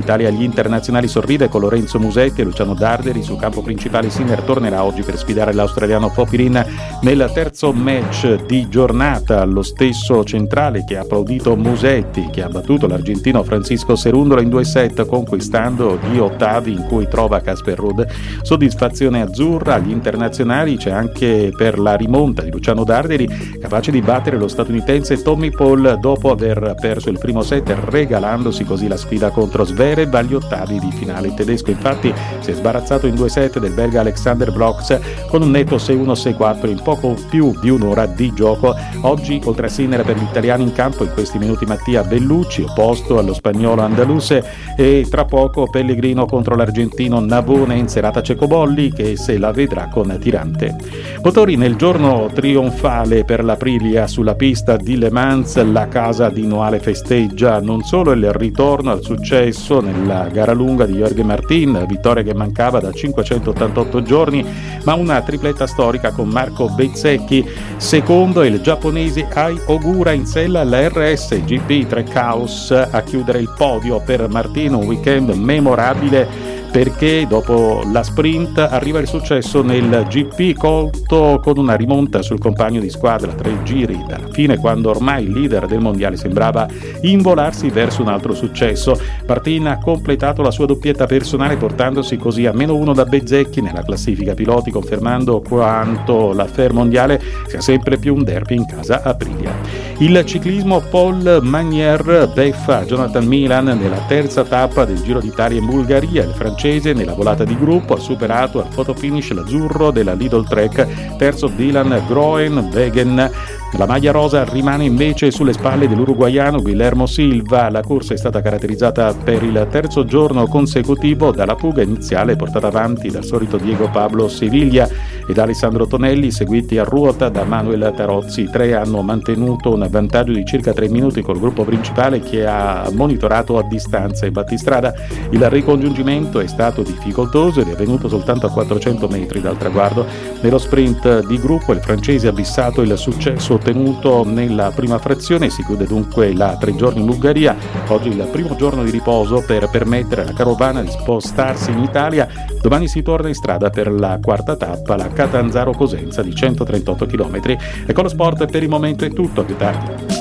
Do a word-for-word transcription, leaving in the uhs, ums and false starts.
L'Italia agli internazionali sorride con Lorenzo Musetti e Luciano Darderi. Sul campo principale Sinner tornerà oggi per sfidare l'australiano Popirin nel terzo match di giornata. Lo stesso centrale che ha applaudito Musetti, che ha battuto l'argentino Francisco Cerundolo in due set, conquistando gli ottavi in cui trova Casper Ruud. Soddisfazione azzurra agli internazionali c'è anche per la rimonta di Luciano Darderi, capace di battere lo statunitense Tommy Paul dopo aver perso il primo set, regalandosi così la sfida contro Zverev agli ottavi di finale. Il tedesco infatti si è sbarazzato in due set del belga Alexander Bloch con un netto sei uno sei quattro in poco più di un'ora di gioco. Oggi oltre a Sinner per gli italiani in campo in questi minuti Mattia Bellucci, opposto allo spagnolo Andaluse, e tra poco Pellegrino contro l'argentino Navone in serata Ceccobolli, che se la vedrà con Tirante. Motori nel giorno trionfale per l'Aprilia sulla pista di Le Mans. La casa di Noale festeggia non solo il ritorno al successo nella gara lunga di Jorge Martin, vittoria che mancava da cinquecentottantotto giorni, ma una tripletta storica con Marco Bezzecchi secondo e il giapponese Ai Ogura in sella alla R S G P tre Chaos a chiudere il podio per Martin. Un weekend memorabile perché dopo la sprint arriva il successo nel G P, colto con una rimonta sul compagno di squadra tre giri dalla fine, quando ormai il leader del mondiale sembrava involarsi verso un altro successo. Martin ha completato la sua doppietta personale portandosi così a meno uno da Bezzecchi nella classifica piloti, confermando quanto l'affaire mondiale sia sempre più un derby in casa Aprilia. Il ciclismo, Paul Magnier beffa Jonathan Milan nella terza tappa del Giro d'Italia in Bulgaria. Il francese nella volata di gruppo ha superato al fotofinish l'azzurro della Lidl Trek, terzo Dylan Groenewegen. La maglia rosa rimane invece sulle spalle dell'uruguaiano Guillermo Silva. La corsa è stata caratterizzata per il terzo giorno consecutivo dalla fuga iniziale portata avanti dal solito Diego Pablo Seviglia ed Alessandro Tonelli, seguiti a ruota da Manuel Tarozzi. I tre hanno mantenuto un vantaggio di circa tre minuti col gruppo principale, che ha monitorato a distanza i battistrada. Il ricongiungimento è stato difficoltoso ed è avvenuto soltanto a quattrocento metri dal traguardo. Nello sprint di gruppo il francese ha bissato il successo ottenuto nella prima frazione. Si chiude dunque la tre giorni in Bulgaria. Oggi il primo giorno di riposo per permettere alla carovana di spostarsi in Italia. Domani si torna in strada per la quarta tappa, la Catanzaro Cosenza di centotrentotto chilometri. E con lo sport per il momento è tutto, più tardi.